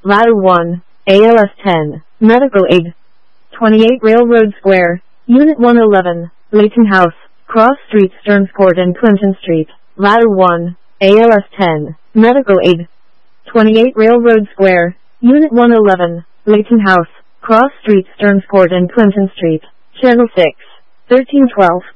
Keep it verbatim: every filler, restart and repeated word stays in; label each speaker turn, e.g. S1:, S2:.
S1: Ladder one, A L S ten, Medical Aid. twenty-eight Railroad Square, Unit one eleven, Layton House, Cross Street, Stearns Court and Clinton Street. Ladder one, A L S ten, Medical Aid. twenty-eight Railroad Square, Unit one eleven, Layton House, Cross Street, Stearns Court and Clinton Street. Channel six, thirteen twelve.